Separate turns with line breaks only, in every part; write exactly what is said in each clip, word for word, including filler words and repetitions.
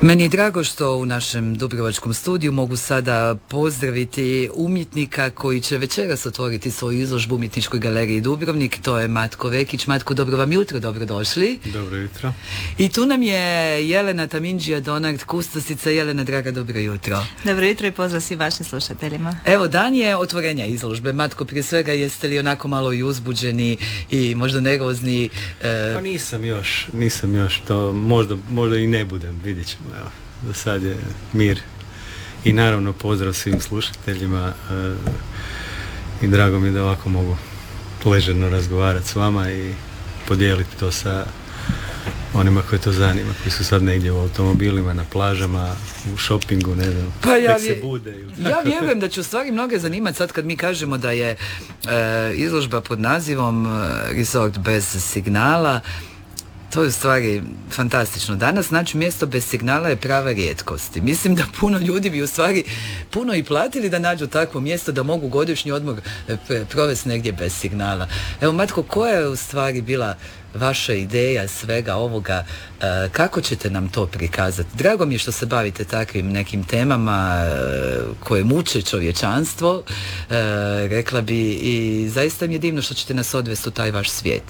Meni je drago što u našem dubrovačkom studiju mogu sada pozdraviti umjetnika koji će večeras otvoriti svoju izložbu u Umjetničkoj galeriji Dubrovnik. To je Matko Vekić. Matko, dobro vam jutro, dobrodošli.
Dobro jutro.
I tu nam je Jelena Tamindžija Donard, kustosica. Jelena, draga, dobro jutro.
Dobro jutro i pozdrav svim vašim slušateljima.
Evo, dan je otvorenja izložbe. Matko, prije svega, jeste li onako malo i uzbuđeni i možda nervozni?
E... Pa nisam još, nisam još. To možda, možda i ne budem, vidjet ćemo. Evo, za sad je mir. I naravno pozdrav svim slušateljima e, i drago mi je da ovako mogu ležerno razgovarati s vama i podijeliti to sa onima koji to zanima, koji su sad negdje u automobilima, na plažama, u šopingu, ne znam,
pa ja,
se bude.
Ja vjerujem da će u stvari mnoge zanimati sad kad mi kažemo da je e, izložba pod nazivom e, Resort bez signala. To je u stvari fantastično. Danas, znači, mjesto bez signala je prava rijetkost. Mislim da puno ljudi bi u stvari puno i platili da nađu takvo mjesto da mogu godišnji odmor provesti negdje bez signala. Evo, Matko, koja je u stvari bila vaša ideja svega ovoga? Kako ćete nam to prikazati? Drago mi je što se bavite takvim nekim temama koje muče čovječanstvo, rekla bi, i zaista mi je divno što ćete nas odvesti u taj vaš svijet.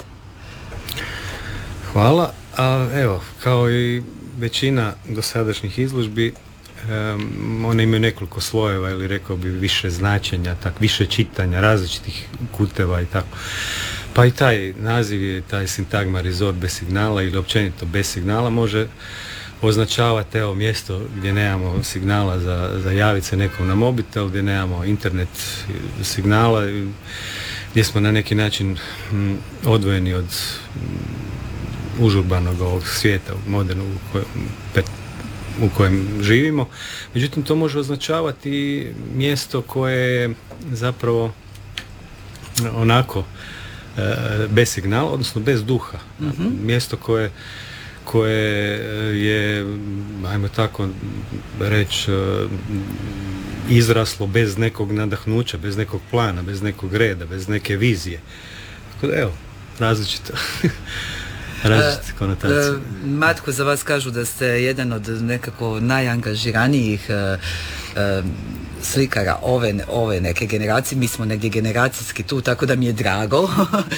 Hvala. A, evo, kao i većina dosadašnjih izložbi, um, one imaju nekoliko slojeva ili rekao bi više značenja, tak, više čitanja, različitih kuteva i tako. Pa i taj naziv je, taj sintagma Resort bez signala ili općenito bez signala može označavati evo mjesto gdje nemamo signala za, za javiti se nekom na mobitel, gdje nemamo internet signala, gdje smo na neki način m, odvojeni od m, užurbanog ovog svijeta, modernog u kojem, u kojem živimo. Međutim, to može označavati mjesto koje je zapravo onako e, bez signala, odnosno bez duha. Mm-hmm. Mjesto koje, koje je, ajmo tako reći, izraslo bez nekog nadahnuća, bez nekog plana, bez nekog reda, bez neke vizije. Tako da, evo, različito. različite konotacije.
Uh, uh, Matko, za vas kažu da ste jedan od nekako najangažiranijih uh, uh, slikara ove, ove neke generacije. Mi smo negdje generacijski tu, tako da mi je drago. uh,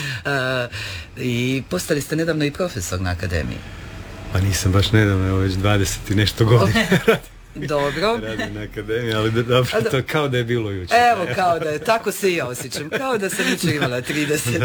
I postali ste nedavno i profesor na akademiji.
Pa nisam baš nedavno, evo već dvadeset i nešto godina.
Dobro.
Radim na akademiji, ali dobro, to kao da je bilo jučer.
Evo, kao da je, tako se i ja osjećam, kao da sam jučer imala trideset.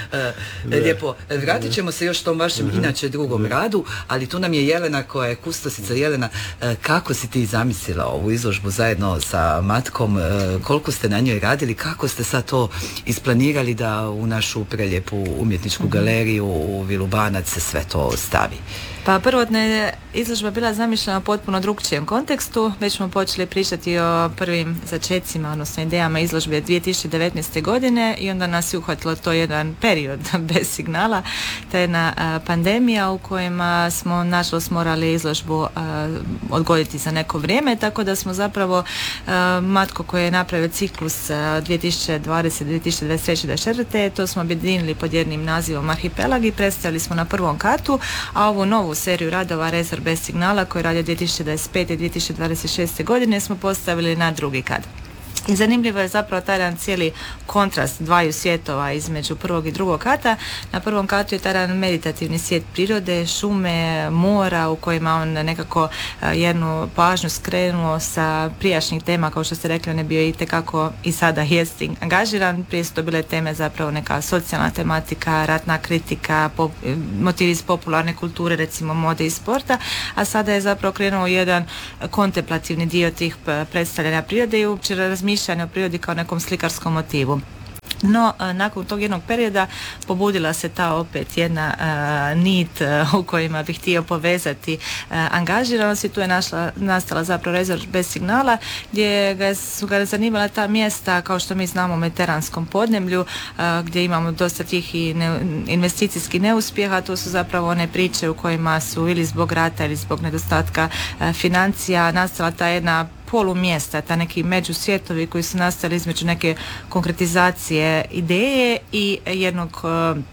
Uh, lijepo, vratit ćemo se još tom vašem uh-huh. inače drugom uh-huh. radu, ali tu nam je Jelena koja je kustosica. Jelena, uh, kako si ti zamislila ovu izložbu zajedno sa Matkom, uh, koliko ste na njoj radili, kako ste sad to isplanirali da u našu prelijepu umjetničku uh-huh. galeriju u Vilu Banac se sve to stavi?
Pa prvotno je izložba bila zamišljena u potpuno drugčijem kontekstu. Već smo počeli pričati o prvim začecima, odnosno idejama izložbe dvije tisuće devetnaeste. godine i onda nas je uhvatilo to jedan period bez signala, ta jedna a, pandemija u kojima smo nažalost morali izložbu a, odgoditi za neko vrijeme, tako da smo zapravo a, Matko koji je napravio ciklus a, dvije tisuće dvadesete. dvije tisuće dvadeset treće. dvadeset četvrte. to smo objedinili pod jednim nazivom Arhipelag i predstavili smo na prvom katu, a ovu novu seriju radova Resort bez signala koji radi dvije tisuće dvadeset pete. i dvije tisuće dvadeset šeste. godine smo postavili na drugi kat. I zanimljivo je zapravo taj jedan cijeli kontrast dvaju svjetova između prvog i drugog kata. Na prvom katu je taj jedan meditativni svijet prirode, šume, mora u kojima on nekako jednu pažnju skrenuo sa prijašnjih tema, kao što ste rekli, on je bio itekako i sada jest angažiran. Prije su to bile teme zapravo neka socijalna tematika, ratna kritika, pop, motivi iz popularne kulture, recimo mode i sporta, a sada je zapravo krenuo jedan kontemplativni dio tih predstavljanja prirode i uopće razmišljanja o prirodi kao nekom slikarskom motivu. No, nakon tog jednog perioda pobudila se ta opet jedna uh, nit uh, u kojima bih htio povezati uh, angažiranost i tu je našla, nastala zapravo Resort bez signala, gdje ga, su ga zanimala ta mjesta, kao što mi znamo, u mediteranskom podneblju, uh, gdje imamo dosta tih i ne, investicijskih neuspjeha. To su zapravo one priče u kojima su ili zbog rata ili zbog nedostatka uh, financija nastala ta jedna polumjesta, ta neki međusvjetovi koji su nastali između neke konkretizacije ideje i jednog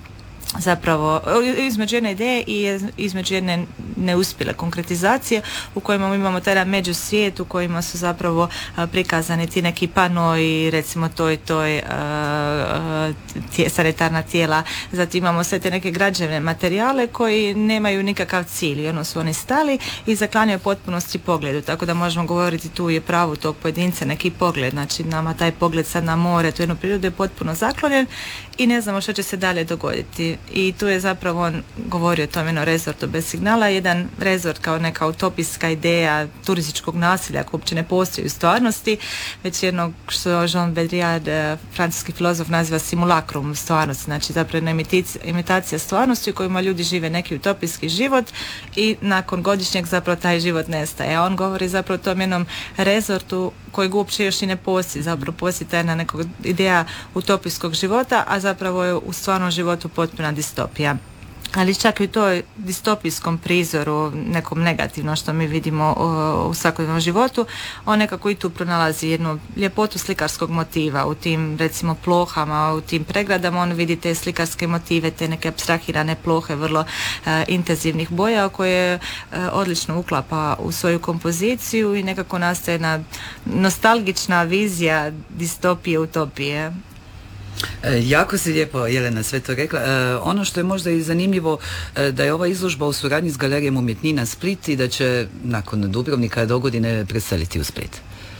zapravo između jedne ideje i između jedne neuspjele konkretizacije u kojima imamo taj međusvijet u kojima su zapravo a, prikazani ti neki panoi, recimo toj toj a, tje, sanitarna tijela, zatim imamo sve te neke građevne materijale koji nemaju nikakav cilj, ono su oni stali i zaklanjaju potpunosti pogledu, tako da možemo govoriti tu je pravo tog pojedinca, neki pogled, znači nama taj pogled sad na more, tu jednu prirodu je potpuno zaklonjen i ne znamo što će se dalje dogoditi. I tu je zapravo on govorio o tom jednom rezortu bez signala, jedan rezort kao neka utopijska ideja turističkog nasilja koji uopće ne postoji u stvarnosti, već jednog što Jean Baudrillard, francuski filozof, naziva simulakrum stvarnosti, znači zapravo jedna imitacija stvarnosti u kojima ljudi žive neki utopijski život i nakon godišnjeg zapravo taj život nestaje. A on govori zapravo o tom jednom rezortu kojeg uopće još i ne postoji, zapravo postoji ta jedna nekog ideja utopijskog života, a zapravo je u stvarnom životu potpuna distopija. Ali čak i u toj distopijskom prizoru, nekom negativnom što mi vidimo o, u svakodnevnom životu, on nekako i tu pronalazi jednu ljepotu slikarskog motiva u tim, recimo, plohama, u tim pregradama. On vidi te slikarske motive, te neke apstrahirane plohe vrlo e, intenzivnih boja koje e, odlično uklapa u svoju kompoziciju i nekako nastaje jedna nostalgična vizija distopije, utopije.
E, jako si lijepo, Jelena, sve to rekla. E, ono što je možda i zanimljivo, e, da je ova izložba u suradnji s Galerijom umjetnina Split i da će nakon Dubrovnika do godine preseliti u Split.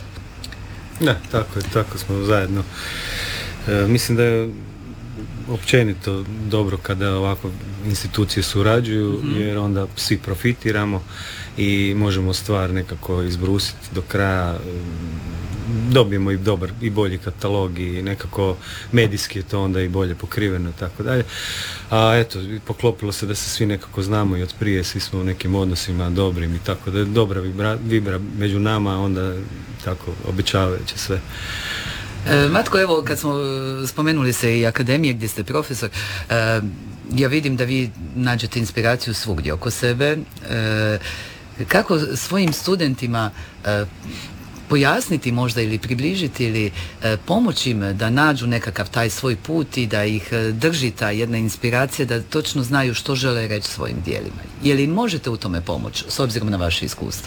Da, tako je, tako smo zajedno. E, mislim da je općenito dobro kada ovako institucije surađuju, mm-hmm. jer onda svi profitiramo i možemo stvar nekako izbrusiti do kraja, dobijemo i dobar i bolji katalog i nekako medijski je to onda i bolje pokriveno i tako dalje. A eto, poklopilo se da se svi nekako znamo i od prije, svi smo u nekim odnosima dobrim i tako da je dobra vibra, vibra među nama, onda tako obećavajuće sve.
E, Matko, evo kad smo spomenuli se i akademije gdje ste profesor, e, ja vidim da vi nađete inspiraciju svugdje oko sebe. E, kako svojim studentima e, pojasniti možda ili približiti ili e, pomoći im da nađu nekakav taj svoj put i da ih e, drži ta jedna inspiracija, da točno znaju što žele reći svojim dijelima. Je li možete u tome pomoći s obzirom na vaše iskustvo?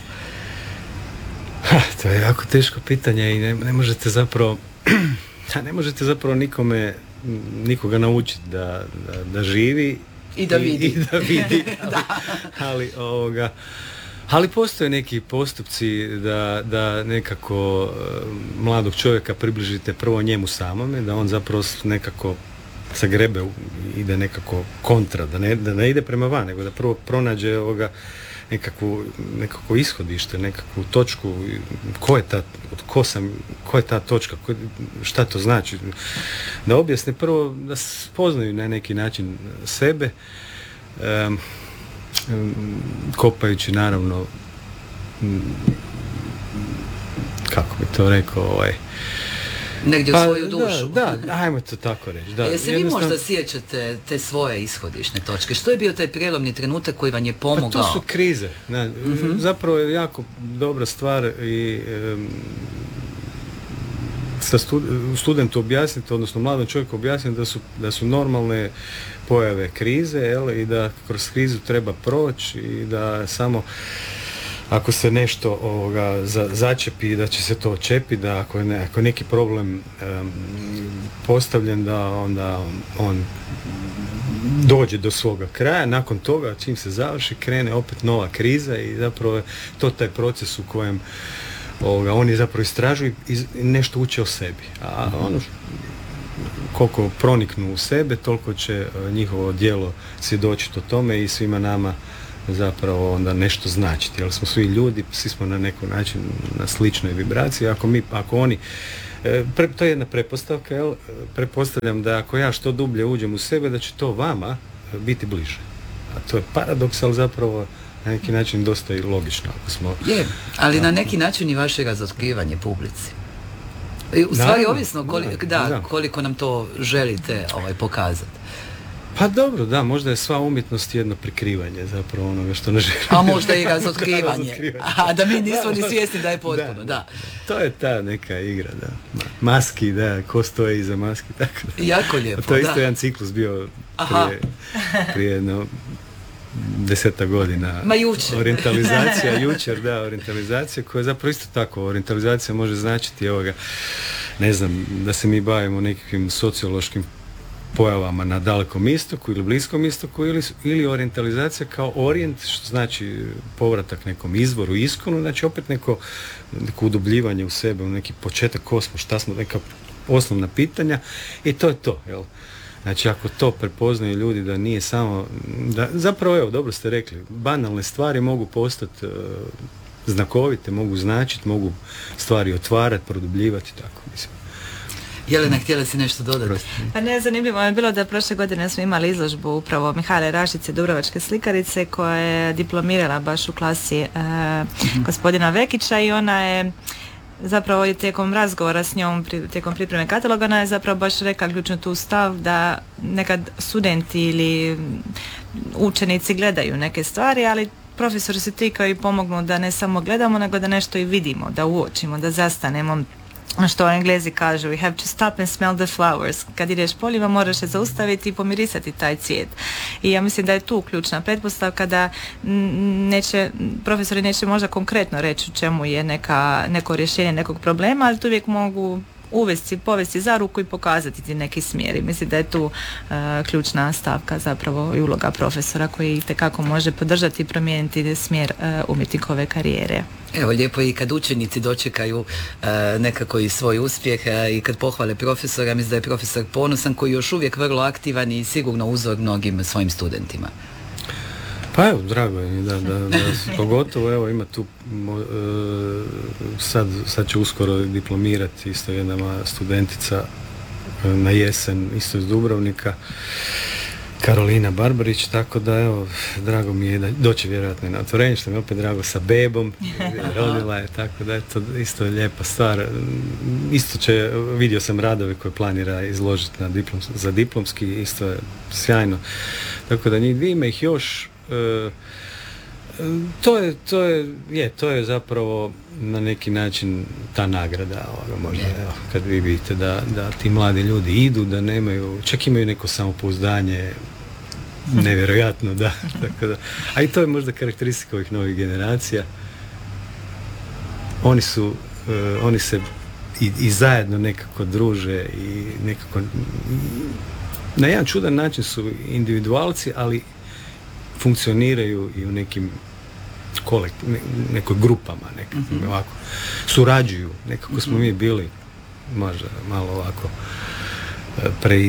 Ha, to je jako teško pitanje i ne, ne možete zapravo ne možete zapravo nikome nikoga naučiti da, da, da živi
i da vidi,
i, i da vidi ali, ali ovoga ali postoje neki postupci da, da nekako uh, mladog čovjeka približite prvo njemu samome, da on zapravo nekako sagrebe i ide nekako kontra, da ne, da ne ide prema van, nego da prvo pronađe ovoga nekakvu, nekako ishodište, nekakvu točku, ko je ta, ko sam, ko je ta točka, ko, šta to znači, da objasne prvo, da spoznaju na neki način sebe, um, kopajući naravno, kako bi to rekao, ovaj,
negdje u
pa,
svoju dušu.
Da, da, ajmo to tako reći. Da.
Jesi vi možda sjećate te svoje ishodišne točke? Što je bio taj prijelomni trenutak koji vam je pomogao?
Pa to su krize. Na, mm-hmm. Zapravo je jako dobra stvar i um, sa stud- studentu objasniti, odnosno mladom čovjeku objasniti da su, da su normalne pojave krize, jel, i da kroz krizu treba proći i da samo ako se nešto ovoga za, začepi, da će se to očepi, da ako je, ne, ako je neki problem um, postavljen, da onda on, on dođe do svoga kraja, nakon toga čim se završi krene opet nova kriza i zapravo je to taj proces u kojem ovoga, oni zapravo istražuju i nešto uče o sebi. A ono koliko proniknu u sebe, toliko će njihovo djelo svjedočiti o tome i svima nama zapravo onda nešto značiti, jer smo svi ljudi, svi smo na neki način na sličnoj vibraciji. Ako mi, ako oni, pre, to je jedna pretpostavka, jel? Pretpostavljam da ako ja što dublje uđem u sebe, da će to vama biti bliže. A to je paradoks, ali zapravo na neki način dosta i logično. Ako smo,
je, ali na neki način i vaše razotkrivanje publici. U stvari da, ovisno koliko, da, da, koliko nam to želite ovaj, pokazati.
Pa dobro, da, možda je sva umjetnost jedno prikrivanje zapravo onoga što ne želimo.
A možda i razotkrivanje. A da mi nismo ni svjesni da je potpuno, da, da.
To je ta neka igra, da. Maski, da, ko stoji iza maski, tako da.
Jako lijepo,
to je isto
da.
jedan ciklus bio prije, prije jedno deseta godina.
Ma jučer.
Orijentalizacija, jučer, da, orijentalizacija koja je zapravo isto tako. Orijentalizacija može značiti ovoga, ne znam, da se mi bavimo nekakvim sociološkim pojavama na Dalekom istoku ili Bliskom istoku ili, ili orijentalizacija kao orijent, što znači povratak nekom izvoru, iskonu, znači opet neko, neko udubljivanje u sebe, u neki početak kosmos, šta smo, neka osnovna pitanja i to je to, jel? Znači ako to prepoznaju ljudi da nije samo, da, zapravo evo, dobro ste rekli, banalne stvari mogu postati uh, znakovite, mogu značiti, mogu stvari otvarati, produbljivati, tako mislim.
Jelena, htjela si nešto dodati?
Pa ne, zanimljivo je bilo da prošle godine smo imali izložbu upravo Mihajle Rašice, dubrovačke slikarice, koja je diplomirala baš u klasi e, gospodina Vekića i ona je zapravo tijekom razgovora s njom, pri, tijekom pripreme kataloga, ona je zapravo baš rekla ključno tu stav da nekad studenti ili učenici gledaju neke stvari, ali profesori su ti koji pomognu da ne samo gledamo, nego da nešto i vidimo, da uočimo, da zastanemo. Što Englezi kažu, we have to stop and smell the flowers. Kad ideš poljima moraš se zaustaviti i pomirisati taj cvijet. I ja mislim da je tu ključna pretpostavka da neće, profesori neće možda konkretno reći u čemu je neka, neko rješenje nekog problema, ali tu uvijek mogu uvesti, povesti za ruku i pokazati ti neki smjer. I mislim da je tu uh, ključna stavka zapravo i uloga profesora koji itekako može podržati i promijeniti smjer uh, umjetnikove karijere.
Evo, lijepo je i kad učenici dočekaju uh, nekako i svoj uspjeh uh, i kad pohvale profesora, mislim da je profesor ponosan koji je još uvijek vrlo aktivan i sigurno uzor mnogim svojim studentima.
Pa evo, drago je da, da, da pogotovo evo ima tu uh, sad, sad će uskoro diplomirati isto jedna studentica uh, na jesen isto iz Dubrovnika, Karolina Barbarić, tako da evo, drago mi je da doći vjerojatno na otvorenje, što mi je opet drago sa bebom, rodila je, tako da je to isto lijepa stvar. Isto će, vidio sam radove koje planira izložiti na diplom, za diplomski, isto je sjajno. Tako da njih dvije, ima ih još. E, to je, to je, je, to je zapravo na neki način ta nagrada, ovoga, možda, evo, kad vi vidite da, da ti mladi ljudi idu, da nemaju, čak imaju neko samopouzdanje, nevjerojatno, da, tako da, a i to je možda karakteristika ovih novih generacija. Oni su, uh, oni se i, i zajedno nekako druže i nekako, na jedan čudan način su individualci, ali funkcioniraju i u nekim kolekt, ne, nekoj grupama, nekakvim, mm-hmm. ovako, surađuju, nekako smo mi bili možda malo ovako pre,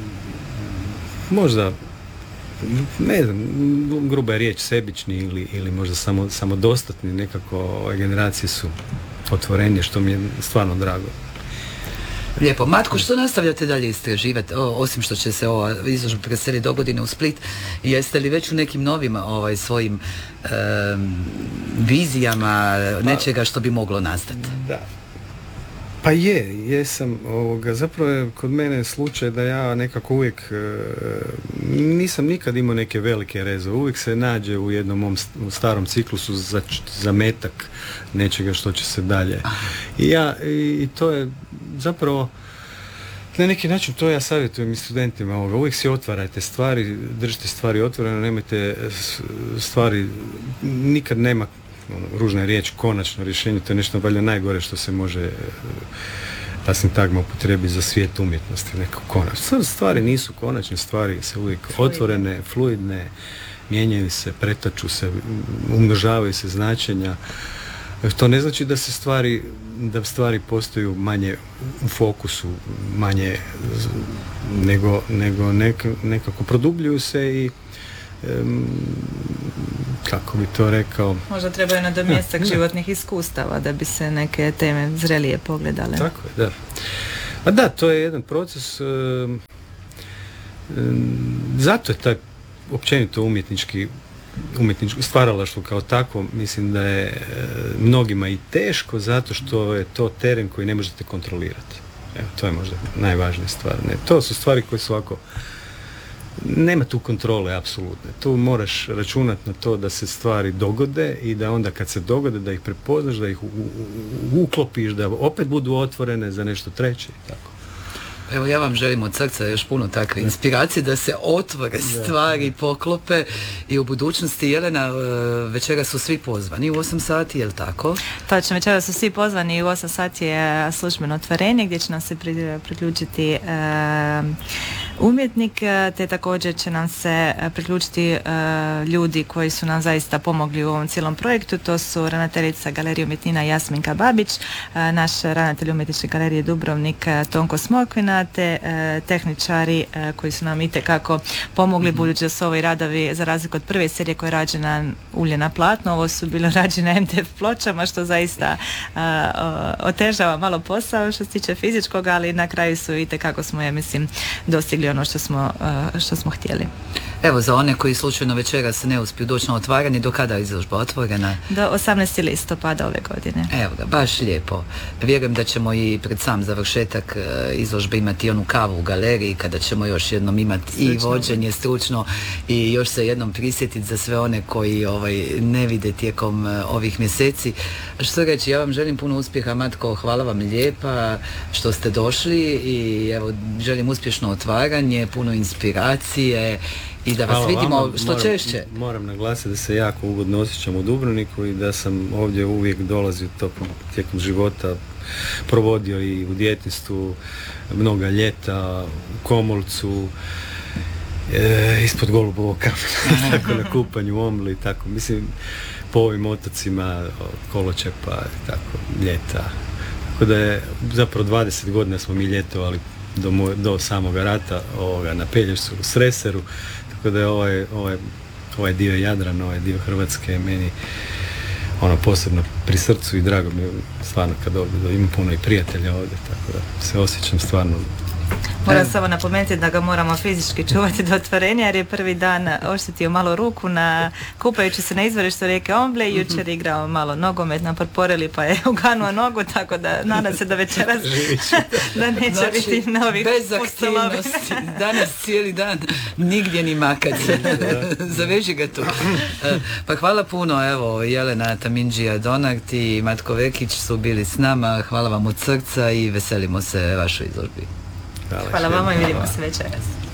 možda ne znam, gruba je riječ, sebični ili, ili možda samo, samodostatni, nekako ove generacije su otvorenije, što mi je stvarno drago.
Lijepo. Matko, što nastavljate dalje istraživati, o, osim što će se ova izložba preseliti do godine u Split, jeste li već u nekim novim ovaj, svojim um, vizijama nečega što bi moglo nastati?
Da. Pa je, jesam, ovoga, zapravo je kod mene slučaj da ja nekako uvijek e, nisam nikad imao neke velike rezove, uvijek se nađe u jednom mom starom ciklusu za, za metak nečega što će se dalje. I ja, i, i to je zapravo na neki način to ja savjetujem i studentima ovoga, uvijek si otvarajte stvari, držite stvari otvorene, nemojte stvari, nikad nema ono, ružna riječ, konačno rješenje, to je nešto valjda najgore što se može ta sintagma upotrebi za svijet umjetnosti, neko konačno. Stvari nisu konačne, stvari se uvijek otvorene, fluidne, mijenjaju se, pretaču se, umnožavaju se značenja. To ne znači da se stvari, da stvari postaju manje u fokusu, manje nego, nego nek, nekako produbljuju se i um, kako bi to rekao... Možda
trebaju nadomjestak životnih iskustava da bi se neke teme zrelije pogledale.
Tako je, da. A da, to je jedan proces, um, um, zato je taj općenito umjetnički umjetničko stvaralaštvo kao takvo, mislim da je e, mnogima i teško zato što je to teren koji ne možete kontrolirati. Evo, to je možda najvažnija stvar. Ne, to su stvari koje su ovako, nema tu kontrole apsolutne. Tu moraš računati na to da se stvari dogode i da onda kad se dogode da ih prepoznaš, da ih u, u, uklopiš, da opet budu otvorene za nešto treće i tako.
Evo ja vam želim od srca još puno takve inspiracije da se otvore stvari, poklope i u budućnosti. Jelena, večera su svi pozvani u osam sati, je li tako?
Točno, večera su svi pozvani u osam sati je službeno otvorenje gdje će nam se priključiti e, umjetnik, te također će nam se priključiti e, ljudi koji su nam zaista pomogli u ovom cijelom projektu. To su ravnateljica Galerije umjetnina Jasminka Babić, e, naš ravnatelj umjetničke galerije Dubrovnik Tonko Smokvina, te e, tehničari e, koji su nam itekako pomogli, mm-hmm. budući da su ovi radovi, za razliku od prve serije koja je rađena ulje na platno, ovo su bilo rađene em de ef pločama, što zaista e, otežava malo posao što se tiče fizičkog, ali na kraju su itekako smo, ja mislim, dostigli ono što smo, e, što smo htjeli.
Evo, za one koji slučajno večeras ne uspiju doći na otvaranje, do kada je izložba otvorena?
Do osamnaestog listopada ove godine.
Evo ga, baš lijepo. Vjerujem da ćemo i pred sam završetak izložbe imati onu kavu u galeriji, kada ćemo još jednom imati i vođenje stručno i još se jednom prisjetiti za sve one koji ovaj, ne vide tijekom ovih mjeseci. Što reći, ja vam želim puno uspjeha, Matko, hvala vam lijepa što ste došli i evo, želim uspješno otvaranje, puno inspiracije i da vas
Hvala
vidimo
vama.
što
moram,
češće.
Moram naglasiti da se jako ugodno osjećam u Dubrovniku i da sam ovdje uvijek dolazio tokom, tijekom života, provodio i u djetinjstvu mnoga ljeta, u Komolcu, e, ispod Golubovog kamena, tako na kupanju u Ombli, tako, mislim, po ovim otocima, Koločepa, tako, ljeta. Tako da je zapravo dvadeset godina smo mi ljetovali do, moj, do samoga rata ovoga, na Pelješcu, u Sreseru, tako da je ovaj, ovaj, ovaj dio Jadrana, ovaj dio Hrvatske meni ono posebno pri srcu i drago mi je stvarno kad ovdje imam puno i prijatelja ovdje, tako da se osjećam stvarno.
Moram samo napomenuti da ga moramo fizički čuvati do otvorenja jer je prvi dan oštetio malo ruku na kupajući se na izvorištu rijeke Omble i jučer igrao malo nogomet na Porporeli pa je uganuo nogu, tako da nadam se da večeras da neće
znači,
biti novih
bez aktivnosti, danas cijeli dan nigdje ni makat. Zaveži ga tu. Pa hvala puno, evo, Jelena Tamindžija Donakt i Matko Vekić su bili s nama, hvala vam od srca i veselimo se vašoj izložbi.
Hvala vama i vidimo se večeras.